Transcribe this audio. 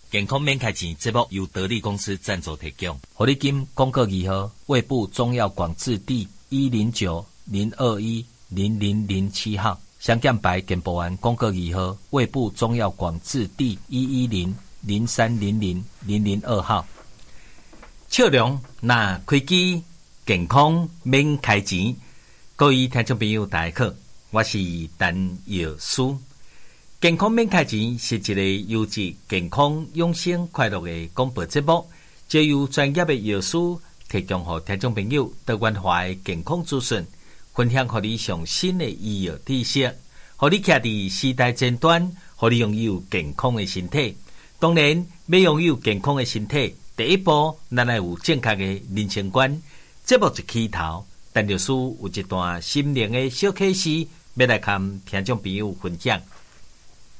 健康免开钱节目由德力公司赞助提供。活力金广告2号，胃部中药广治第109-021-0007号。香港白健保丸广告2号，胃部中药广治第110-0300-002号。笑容那开机，健康免开钱。各位听众朋友大家好，我是陈药师。健康免开钱是一个优质健康养生快乐的广播节目，借由专业的药师提供给听众朋友多元化的健康资讯，分享给你上新的医药知识，让你徛在时代尖端，让你拥有健康的身体。当然，要拥有健康的身体，第一步咱要有正确的人生观。节目一起头，陈药师有一段心灵的小启示，要来跟听众朋友分享。